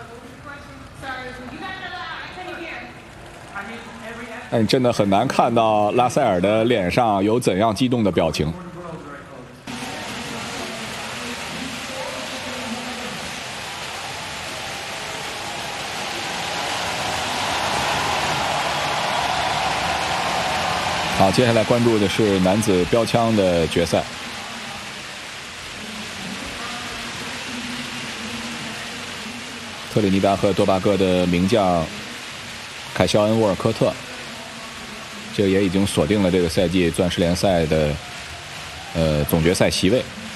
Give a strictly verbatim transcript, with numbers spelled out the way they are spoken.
但真的很难看到拉塞尔的脸上有怎样激动的表情。好，接下来关注的是男子标枪的决赛。特立尼达和多巴哥的名将凯肖恩·沃尔科特，这也已经锁定了这个赛季钻石联赛的呃总决赛席位。